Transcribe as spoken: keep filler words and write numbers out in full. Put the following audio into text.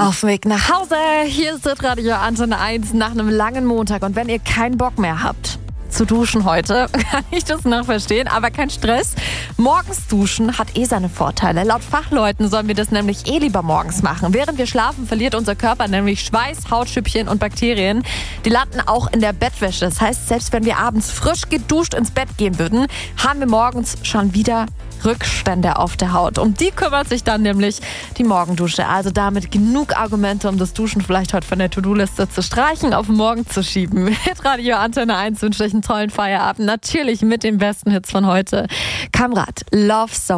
Auf dem Weg nach Hause, hier ist das Radio Antenne eins nach einem langen Montag. Und wenn ihr keinen Bock mehr habt zu duschen heute, kann ich das noch verstehen, aber kein Stress. Morgens duschen hat eh seine Vorteile. Laut Fachleuten sollen wir das nämlich eh lieber morgens machen. Während wir schlafen, verliert unser Körper nämlich Schweiß, Hautschüppchen und Bakterien. Die landen auch in der Bettwäsche. Das heißt, selbst wenn wir abends frisch geduscht ins Bett gehen würden, haben wir morgens schon wieder Rückstände auf der Haut. Um die kümmert sich dann nämlich die Morgendusche. Also damit genug Argumente, um das Duschen vielleicht heute von der To-Do-Liste zu streichen, auf morgen zu schieben. Mit Radio Antenne eins wünsche ich einen tollen Feierabend. Natürlich mit den besten Hits von heute. Kamrat, Love Soul.